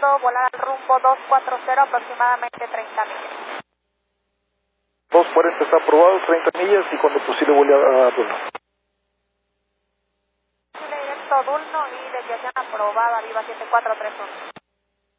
descendiendo, volar al rumbo 240, aproximadamente 30 millas. 240 está aprobado, 30 millas y cuando posible vuelve a Dulno. Chile directo Dulno y desviación aprobada, Viva 7431.